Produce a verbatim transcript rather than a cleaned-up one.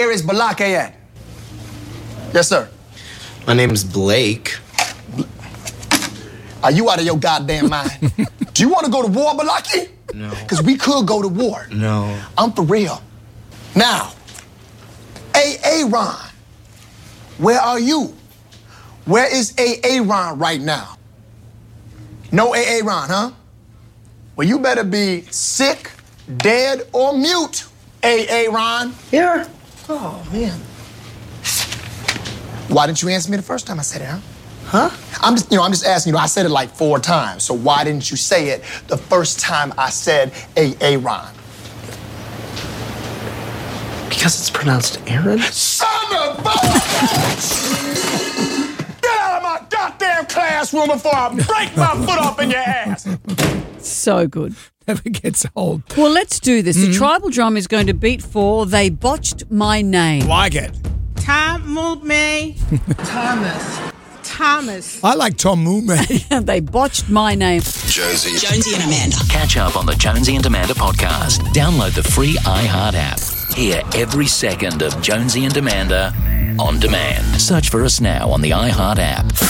Where is Balake at? Yes, sir. My name's Blake. Are you out of your goddamn mind? Do you want to go to war, Balake? No. Because we could go to war. No. I'm for real. Now, Aaron, where are you? Where is Aaron right now? No Aaron, huh? Well, you better be sick, dead, or mute, Aaron. Here. Oh, man. Why didn't you answer me the first time I said it, huh? Huh? I'm just, you know, I'm just asking, you know, I said it like four times, so why didn't you say it the first time I said Aaron? Because it's pronounced Aaron? Son of a Get out of my goddamn classroom before I break my foot off in your ass! So good. Never gets old. Well, let's do this. Mm-hmm. The tribal drum is going to beat for They Botched My Name. Like it. Tom moved me. Thomas. Thomas. I like Tom Moomay. They Botched My Name. Jonesy. Jonesy and Amanda. Catch up on the Jonesy and Amanda podcast. Download the free iHeart app. Hear every second of Jonesy and Amanda on demand. Search for us now on the iHeart app.